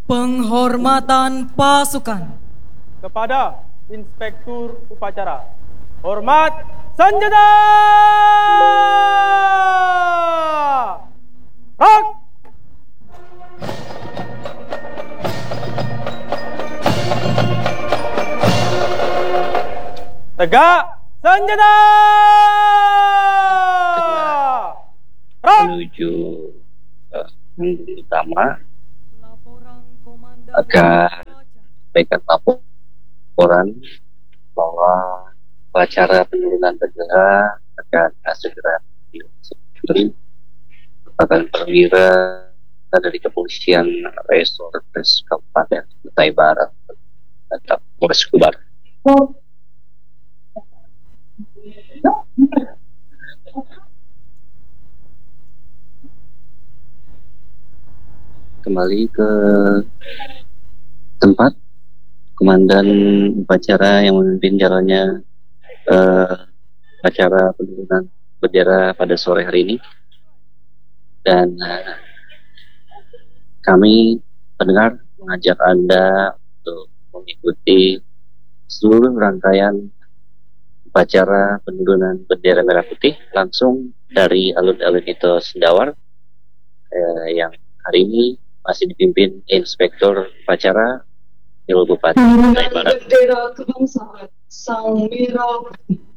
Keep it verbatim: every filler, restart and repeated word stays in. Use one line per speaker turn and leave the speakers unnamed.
Penghormatan pasukan
kepada Inspektur Upacara. Hormat senjata! Rak! Tegak senjata! Rak!
Menuju uh, utama agar sampaikan laporan bahwa upacara penurunan bendera akan segera dilaksanakan. Merupakan perwira dari Kepolisian Resor Kabupaten Kutai Barat atau Polres Kubar. Kembali ke tempat, Komandan upacara yang memimpin jalannya uh, upacara penurunan bendera pada sore hari ini, dan uh, kami pendengar mengajak Anda untuk mengikuti seluruh rangkaian upacara penurunan bendera merah putih langsung dari alun-alun itu Sendawar uh, yang hari ini masih dipimpin Inspektur Upacara Wakil Bupati Kutai Barat.
Bendera kebangsaan Sang Merah Putih.